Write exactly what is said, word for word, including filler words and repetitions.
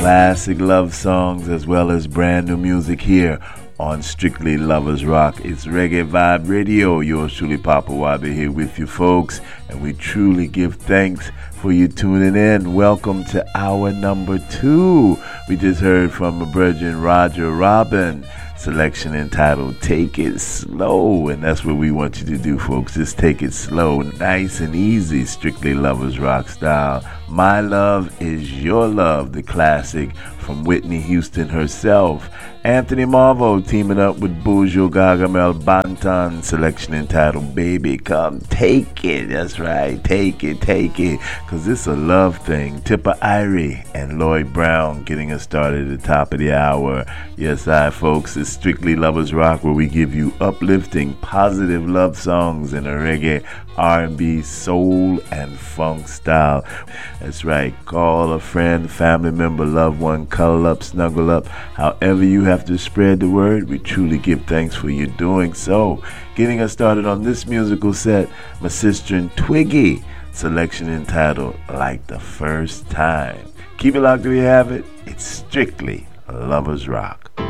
classic love songs as well as brand new music here on Strictly Lovers Rock. It's Reggae Vibe Radio. Yours truly, Papa Wabi, here with you folks, and we truly give thanks for you tuning in. Welcome to hour number two. We just heard from my brethren Roger Robin, selection entitled Take It Slow, and that's what we want you to do, folks. Just take it slow, nice and easy, Strictly Lovers Rock style. My Love Is Your Love, the classic from Whitney Houston herself. Anthony Marvo teaming up with Buju Gargamel Banton, selection entitled Baby Come Take It. That's right, take it, take it, because it's a love thing. Tippa Irie and Lloyd Brown getting us started at the top of the hour. Yes, I, folks, it's Strictly Lovers Rock, where we give you uplifting, positive love songs in a reggae, R and B, soul, and funk style. That's right. Call a friend, family member, loved one, cuddle up, snuggle up. However you have to spread the word, we truly give thanks for you doing so. Getting us started on this musical set, my sister and Twiggy, selection entitled Like the First Time. Keep it locked till you have it. It's Strictly Lovers Rock.